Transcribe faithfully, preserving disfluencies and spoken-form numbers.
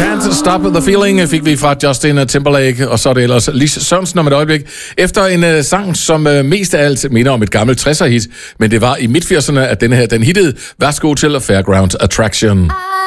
Can't Stop the Feeling fik vi fra Justin Timberlake, og så er det ellers Lis Sørensen om et øjeblik. Efter en uh, sang, som uh, mest af alt minder om et gammelt tresser-hit, men det var i midt firserne, at denne her, den hittede. Værsgo til Fairground Attraction.